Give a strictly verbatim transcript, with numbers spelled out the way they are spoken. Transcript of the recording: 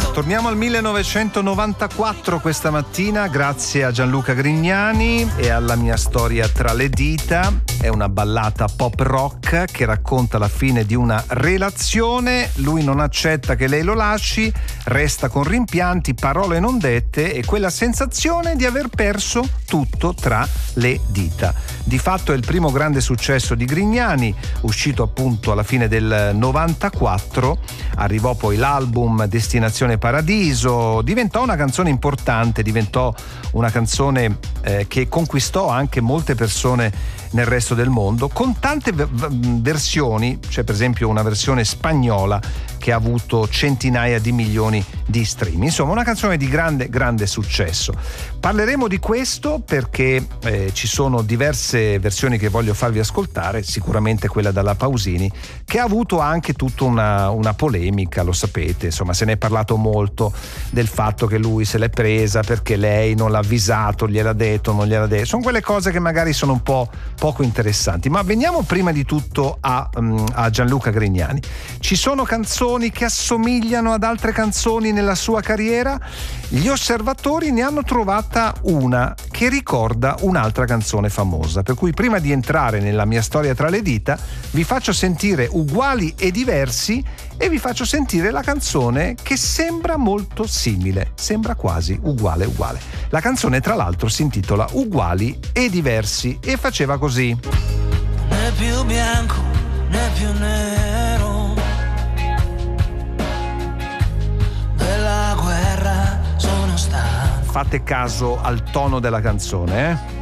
Torniamo al millenovecentonovantaquattro questa mattina grazie a Gianluca Grignani e alla mia storia tra le dita. È una ballata pop rock che racconta la fine di una relazione. Lui non accetta che lei lo lasci, resta con rimpianti, parole non dette e quella sensazione di aver perso tutto tra le dita. Di fatto è il primo grande successo di Grignani, uscito appunto alla fine del novantaquattro. Arrivò poi l'album Destinazione Paradiso, diventò una canzone importante, diventò una canzone eh, che conquistò anche molte persone nel resto del mondo, con tante v- v- versioni. C'è per esempio una versione spagnola che ha avuto centinaia di milioni di stream. Insomma, una canzone di grande grande successo. Parleremo di questo perché eh, ci sono diverse versioni che voglio farvi ascoltare, sicuramente quella dalla Pausini, che ha avuto anche tutta una, una polemica, lo sapete, insomma se ne è parlato molto del fatto che lui se l'è presa perché lei non l'ha avvisato, gliel'ha detto, non gliel'ha detto. Sono quelle cose che magari sono un po' poco interessanti, ma veniamo prima di tutto a, um, a Gianluca Grignani. Ci sono canzoni che assomigliano ad altre canzoni nella sua carriera? Gli osservatori ne hanno trovata una che ricorda un'altra canzone famosa, per cui prima di entrare nella mia storia tra le dita vi faccio sentire uguali e diversi e vi faccio sentire la canzone che sembra molto simile, sembra quasi uguale uguale. La canzone tra l'altro si intitola Uguali e diversi e faceva così. Né più bianco né più nero, della guerra sono stanco. Fate caso al tono della canzone, eh?